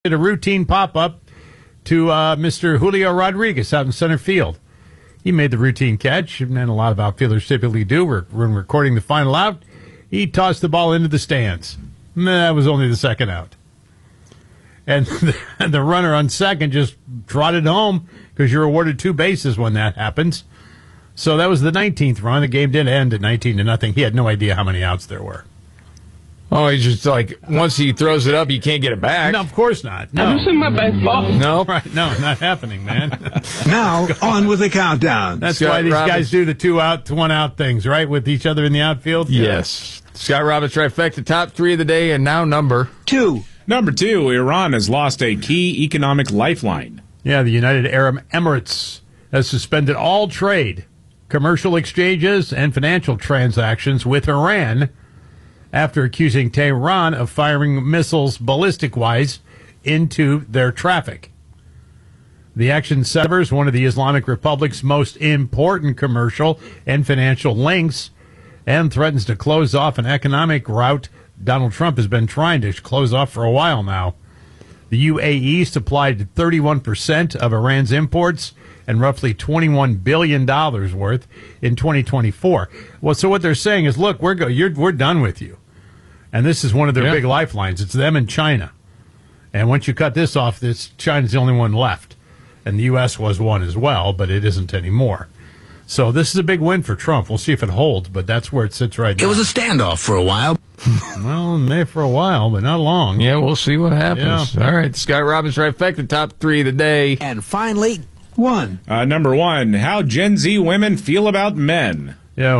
did a routine pop-up to Mr. Julio Rodriguez out in center field. He made the routine catch, and a lot of outfielders typically do. When recording the final out, he tossed the ball into the stands. That was only the second out. And the runner on second just trotted home because you're awarded 2 bases when that happens. So that was the 19th run. The game did end at 19-0. He had no idea how many outs there were. Oh, he's just like, once he throws it up, you can't get it back. No, of course not. No. Have you seen my baseball? No. Right, no, not happening, man. Now, on with the countdown. That's Scott why these Robbins. guys do the 2-out to 1-out things, right, with each other in the outfield? Yes. Scott Robbins trifecta, top 3 of the day, and now number 2. Number 2, Iran has lost a key economic lifeline. Yeah, the United Arab Emirates has suspended all trade, commercial exchanges, and financial transactions with Iran after accusing Tehran of firing missiles ballistic-wise into their traffic. The action severs one of the Islamic Republic's most important commercial and financial links and threatens to close off an economic route Donald Trump has been trying to close off for a while now. The UAE supplied 31% of Iran's imports and roughly $21 billion worth in 2024. Well, so what they're saying is, look, we're done with you. And this is one of their big lifelines. It's them and China. And once you cut this off, China's the only one left. And the U.S. was one as well, but it isn't anymore. So this is a big win for Trump. We'll see if it holds, but that's where it sits right now. It was a standoff for a while. Well, maybe for a while, but not long. Yeah, we'll see what happens. Yeah. All right, Scott Robbins trifecta, top 3 of the day. And finally, 1. Number 1, how Gen Z women feel about men.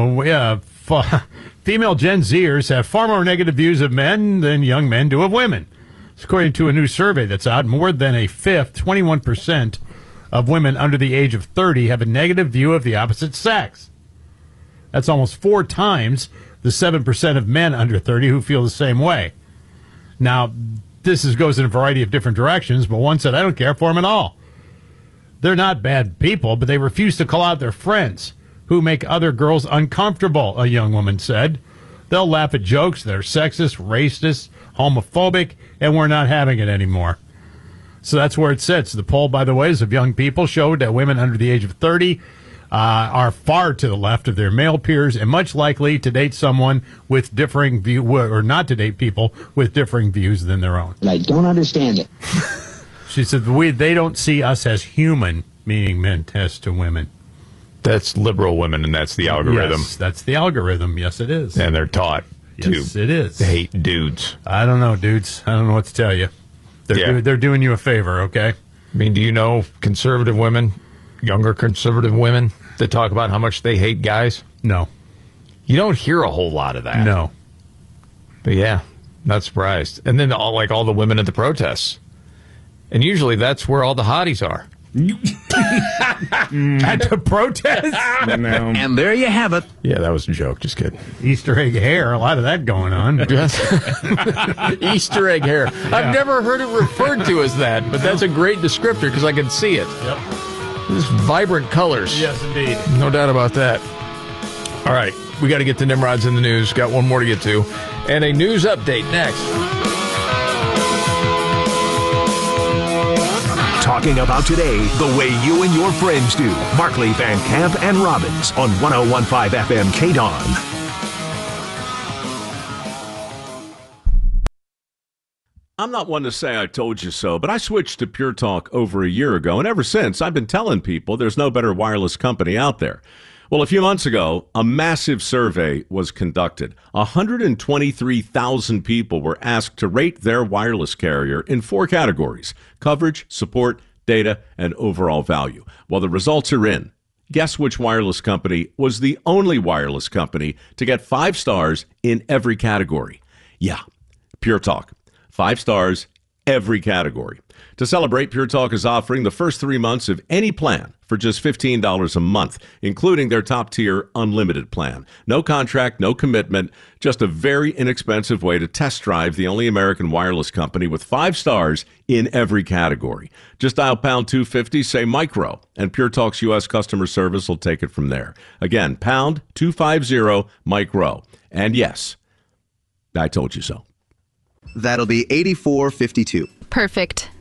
Female Gen Zers have far more negative views of men than young men do of women. It's according to a new survey that's out. More than a fifth, 21%, of women under the age of 30 have a negative view of the opposite sex. That's almost 4 times the 7% of men under 30 who feel the same way. Now, this goes in a variety of different directions, but one said, I don't care for them at all. They're not bad people, but they refuse to call out their friends who make other girls uncomfortable, a young woman said. They'll laugh at jokes that are sexist, racist, homophobic, and we're not having it anymore. So that's where it sits. The poll, by the way, is of young people showed that women under the age of 30 are far to the left of their male peers and much likely to date someone with differing view, or not to date people with differing views than their own. I don't understand it. She said they don't see us as human, meaning men test to women. That's liberal women, and that's the algorithm. Yes, that's the algorithm. Yes, it is. And they're taught Yes, it is. to hate dudes. I don't know, dudes. I don't know what to tell you. They're doing you a favor, okay? I mean, do you know conservative women, younger conservative women, that talk about how much they hate guys? No. You don't hear a whole lot of that. No. But yeah, not surprised. And then all the women at the protests. And usually that's where all the hotties are. At the protest? No. And there you have it. Yeah, that was a joke. Just kidding. Easter egg hair, a lot of that going on. Easter egg hair. I've never heard it referred to as that, but that's a great descriptor because I can see it. Yep. Just vibrant colors. Yes, indeed. No doubt about that. All right, we got to get to Nimrod's in the news. Got one more to get to. And a news update next. Talking about today the way you and your friends do. Markley, Van Camp, and Robbins on 101.5 FM KDON. I'm not one to say I told you so, but I switched to Pure Talk over a year ago, and ever since, I've been telling people there's no better wireless company out there. Well, a few months ago, a massive survey was conducted. 123,000 people were asked to rate their wireless carrier in 4 categories: coverage, support, data, and overall value. Well, the results are in. Guess which wireless company was the only wireless company to get 5 stars in every category? Yeah, Pure Talk. 5 stars, every category. To celebrate, Pure Talk is offering the first 3 months of any plan for just $15 a month, including their top-tier unlimited plan. No contract, no commitment, just a very inexpensive way to test drive the only American wireless company with 5 stars in every category. Just dial pound 250, say micro, and Pure Talk's U.S. customer service will take it from there. Again, pound 250, micro. And yes, I told you so. That'll be $84.52. Perfect.